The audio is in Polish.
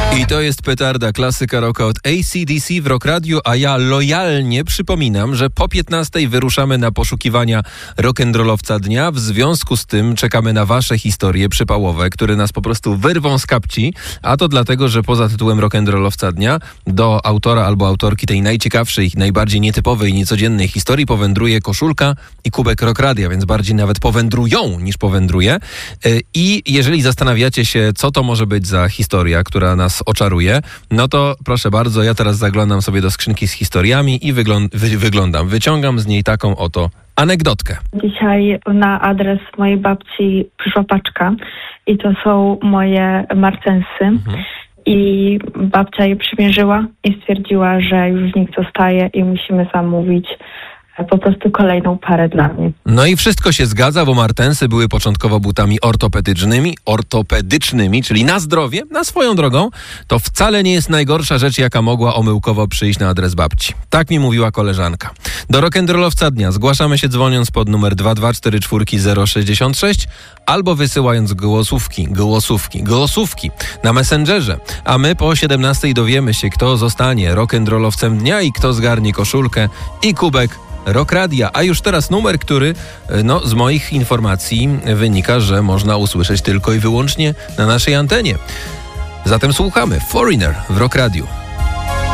I to jest petarda, klasyka rocka od AC/DC w Rock Radio, a ja lojalnie przypominam, że po 15 wyruszamy na poszukiwania rock'n'rollowca dnia. W związku z tym czekamy na wasze historie przypałowe, które nas po prostu wyrwą z kapci, a to dlatego, że poza tytułem rock'n'rollowca dnia do autora albo autorki tej najciekawszej, najbardziej nietypowej, niecodziennej historii powędruje koszulka i kubek Rock Radia, więc bardziej nawet powędrują niż powędruje. I jeżeli zastanawiacie się, co to może być za historia, która nas oczaruje, no to proszę bardzo, ja teraz zaglądam sobie do skrzynki z historiami i wyciągam z niej taką oto anegdotkę. Dzisiaj na adres mojej babci przyszła paczka i to są moje marcensy. I babcia je przymierzyła i stwierdziła, że już z nich zostaje i musimy zamówić po prostu kolejną parę dla mnie. No i wszystko się zgadza, bo martensy były początkowo butami ortopedycznymi, czyli na zdrowie, na swoją drogą. To wcale nie jest najgorsza rzecz, jaka mogła omyłkowo przyjść na adres babci. Tak mi mówiła koleżanka. Do rock'n'rollowca dnia zgłaszamy się dzwoniąc pod numer 2244066 albo wysyłając głosówki na Messengerze. A my po 17 dowiemy się, kto zostanie rock'n'rollowcem dnia i kto zgarnie koszulkę i kubek Rock Radia. A już teraz numer, który z moich informacji wynika, że można usłyszeć tylko i wyłącznie na naszej antenie. Zatem słuchamy Foreigner w Rock Radiu.